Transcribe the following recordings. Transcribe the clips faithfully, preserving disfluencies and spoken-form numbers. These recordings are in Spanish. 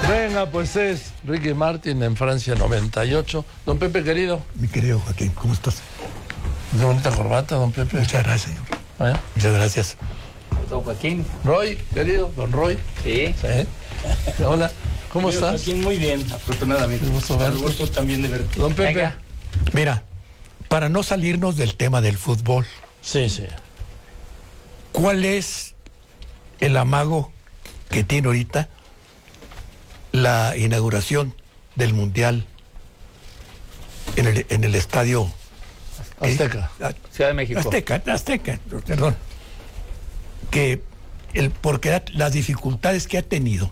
Venga, pues es Ricky Martin en Francia noventa y ocho. Don Pepe, querido. Mi querido Joaquín, ¿cómo estás? Qué bonita corbata, don Pepe. Muchas gracias, señor. ¿Eh? Muchas gracias. Don Joaquín. Roy, querido, don Roy. Sí. Sí. Hola, ¿cómo Querido estás? Joaquín, muy bien, afortunadamente. Qué gusto verte. Un gusto también de verte. Don Pepe. Venga. Mira, para no salirnos del tema del fútbol, Sí, sí. ¿cuál es el amago que tiene ahorita la inauguración del Mundial en el, en el estadio ¿eh? Azteca. A- Ciudad de México. Azteca, Azteca, perdón. Que el, porque la- las dificultades que ha tenido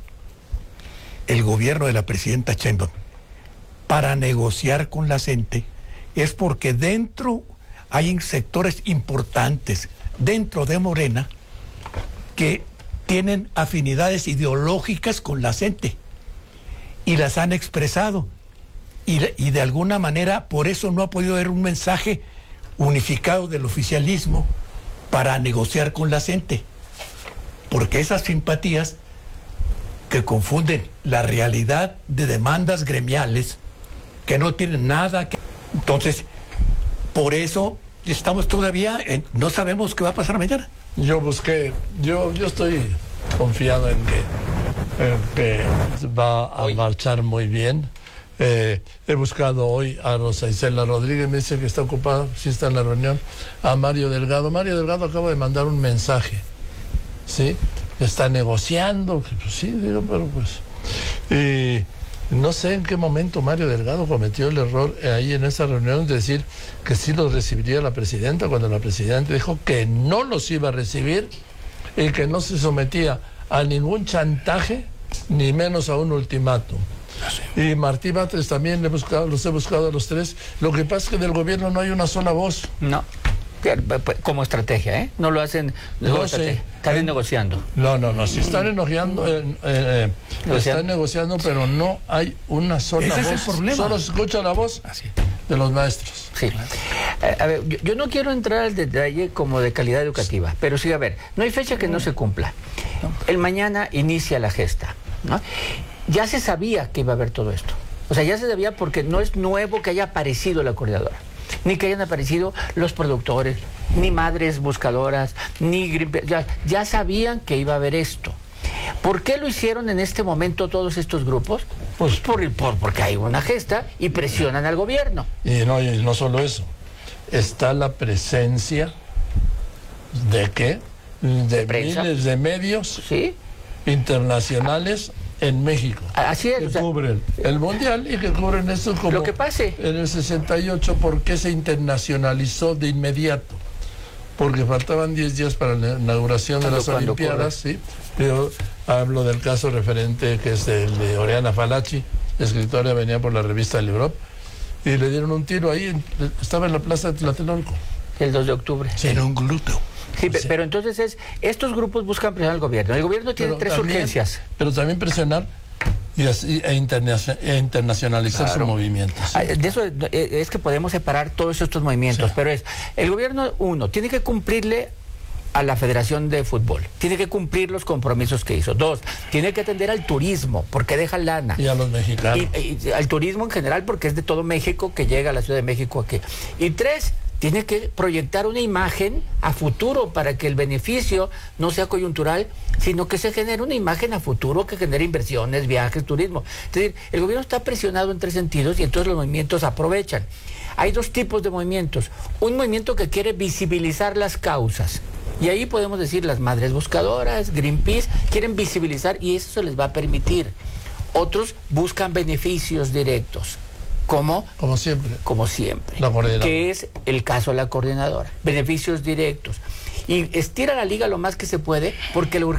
el gobierno de la presidenta Sheinbaum para negociar con la gente es porque dentro hay sectores importantes dentro de Morena que tienen afinidades ideológicas con la gente y las han expresado y, y de alguna manera por eso no ha podido haber un mensaje unificado del oficialismo para negociar con la gente, porque esas simpatías que confunden la realidad de demandas gremiales que no tienen nada que... Entonces, por eso estamos todavía en, no sabemos qué va a pasar mañana. Yo busqué, yo, yo estoy confiado en que, en que va a Hoy. marchar muy bien. Eh, he buscado hoy a Rosa Isela Rodríguez, me dice que está ocupada, sí está en la reunión, a Mario Delgado. Mario Delgado acaba de mandar un mensaje, ¿sí? Está negociando, pues sí, digo, pero pues... Y no sé en qué momento Mario Delgado cometió el error ahí en esa reunión de decir que sí los recibiría la presidenta, cuando la presidenta dijo que no los iba a recibir y que no se sometía a ningún chantaje, ni menos a un ultimátum. Y Martí Batres también le he buscado, los he buscado a los tres. Lo que pasa es que del gobierno no hay una sola voz. No. Como estrategia, ¿eh? No lo hacen. No, como sí. estrategia. Están negociando. No, no, no, si están enojando, eh, eh, Negociando. están negociando, pero no hay una sola Ese es voz. el problema. Solo se escucha la voz Así. de los maestros. Sí. Eh, a ver, yo, yo no quiero entrar al detalle como de calidad educativa, pero sí, a ver, no hay fecha que no se cumpla. El mañana inicia la gesta, ¿no? Ya se sabía que iba a haber todo esto. O sea, ya se sabía porque no es nuevo que haya aparecido la coordinadora, ni que hayan aparecido los productores, ni madres buscadoras, ni Greenpeace. Ya, ya sabían que iba a haber esto. ¿Por qué lo hicieron en este momento todos estos grupos? Pues por, por, porque hay una gesta y presionan al gobierno. Y no, y no solo eso, está la presencia de qué? De Prensa. miles de medios ¿Sí? internacionales en México. Así es. Que O sea, cubren el mundial y que cubren esto como Lo que pase. en el sesenta y ocho. ¿Por qué se internacionalizó de inmediato? Porque faltaban diez días para la inauguración de Cuando- las cuando Olimpiadas, sí. Yo hablo del caso referente que es el de Oriana Falachi, escritora, venía por la revista El Libro, y le dieron un tiro ahí, en- estaba en la plaza de Tlatelolco. el dos de octubre. Era un glúteo. Sí, pe- pero entonces es, estos grupos buscan presionar al gobierno. El gobierno tiene Pero tres también- urgencias. Pero también presionar y así, e, internacio- e internacionalizar su movimiento. sí. Ah, De eso eh, es que podemos separar todos estos movimientos, Sí. pero es, el gobierno, uno, tiene que cumplirle a la Federación de Fútbol, tiene que cumplir los compromisos que hizo. Dos, tiene que atender al turismo, porque deja lana. Y a los mexicanos. Y, y al turismo en general, porque es de todo México que llega a la Ciudad de México aquí. Y tres, tiene que proyectar una imagen a futuro para que el beneficio no sea coyuntural, sino que se genere una imagen a futuro que genere inversiones, viajes, turismo. Es decir, el gobierno está presionado en tres sentidos y entonces los movimientos aprovechan. Hay dos tipos de movimientos. Un movimiento que quiere visibilizar las causas. Y ahí podemos decir las madres buscadoras, Greenpeace, quieren visibilizar y eso se les va a permitir. Otros buscan beneficios directos. ¿Cómo? Como siempre. Como siempre. La coordinadora. Que es el caso de la coordinadora. Beneficios directos. Y estira la liga lo más que se puede porque la